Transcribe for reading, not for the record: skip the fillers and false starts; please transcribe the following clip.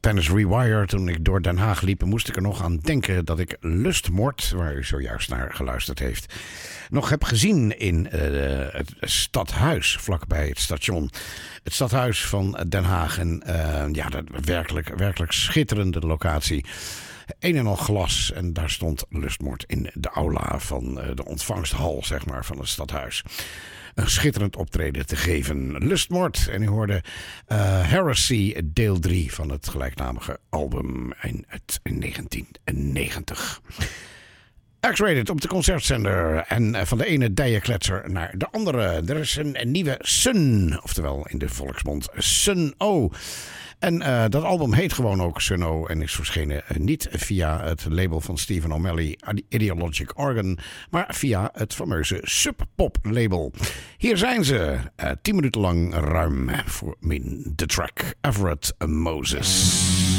Tennis Rewired. Toen ik door Den Haag liep, moest ik er nog aan denken dat ik Lustmord, waar u zojuist naar geluisterd heeft, nog heb gezien in het stadhuis vlakbij het station. Het stadhuis van Den Haag. En dat werkelijk schitterende locatie. Een en al glas. En daar stond Lustmord in de aula van de ontvangsthal, zeg maar, van het stadhuis. Een schitterend optreden te geven. Lustmord. En u hoorde Heresy deel 3 van het gelijknamige album uit 1990. X-Rated op de concertzender. En van de ene dijenkletser naar de andere. Er is een nieuwe Sun. Oftewel in de volksmond Sun-O. En dat album heet gewoon ook Sun-O en is verschenen niet via het label van Stephen O'Malley, Ideologic Organ, maar via het fameuze Sub Pop label. Hier zijn ze, 10 minuten lang ruim voor de track Everett Moses.